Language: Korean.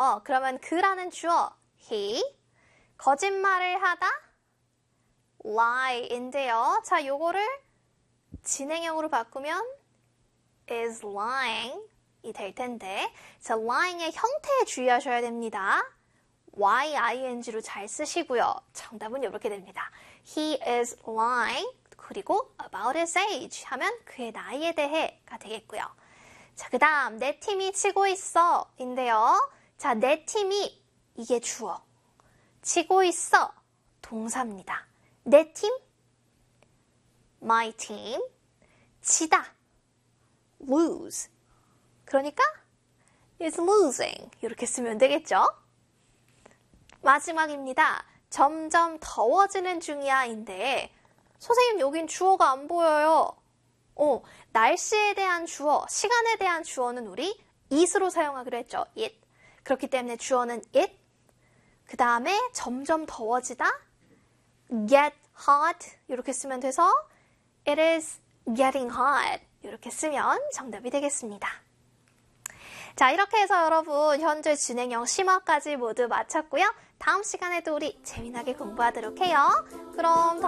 그러면 그라는 주어 he, 거짓말을 하다 lie인데요. 자, 요거를 진행형으로 바꾸면 is lying 이 될 텐데, 자, lying의 형태에 주의하셔야 됩니다. ying로 잘 쓰시고요. 정답은 이렇게 됩니다. He is lying 그리고 about his age 하면 그의 나이에 대해가 되겠고요. 자, 그 다음 내 팀이 치고 있어 인데요. 자, 내 팀이 이게 주어, 치고 있어 동사입니다. 내 팀, my team, 치다, lose. 그러니까 is losing 이렇게 쓰면 되겠죠? 마지막입니다. 점점 더워지는 중이야 인데 선생님 여긴 주어가 안 보여요. 날씨에 대한 주어, 시간에 대한 주어는 우리 it으로 사용하기로 했죠. it. 그렇기 때문에 주어는 it. 그 다음에 점점 더워지다 get hot 이렇게 쓰면 돼서 it is getting hot 이렇게 쓰면 정답이 되겠습니다. 자, 이렇게 해서 여러분 현재 진행형 심화까지 모두 마쳤고요. 다음 시간에도 우리 재미나게 공부하도록 해요. 그럼